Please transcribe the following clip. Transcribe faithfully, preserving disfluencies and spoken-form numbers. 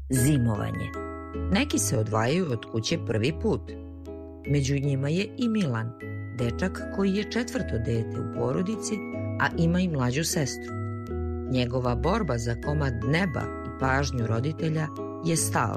zimovanje. Neki se odvajaju od kuće prvi put. Među njima je i Milan, dečak koji je četvrto dete u porodici, a ima i mlađu sestru. Njegova borba za komad neba i pažnju roditelja je stalna.